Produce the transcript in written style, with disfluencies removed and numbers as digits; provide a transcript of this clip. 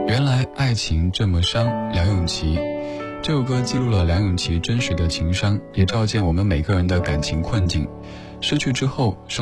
原来爱情这么伤，梁咏琪。这首歌记录了梁咏琪真实的情伤，也照见我们每个人的感情困境。失去之后